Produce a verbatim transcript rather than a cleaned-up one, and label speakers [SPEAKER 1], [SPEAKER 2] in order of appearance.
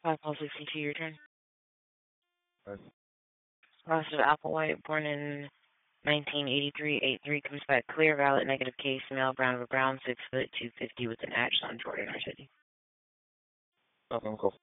[SPEAKER 1] five Paul sixty-two, your turn.
[SPEAKER 2] Right.
[SPEAKER 1] Positive Applewhite, born in nineteen eighty-three, eight three, comes back clear, valid, negative case, male, brown of a brown, six foot, two fifty, with an action on Jordan or City.
[SPEAKER 2] Nothing, go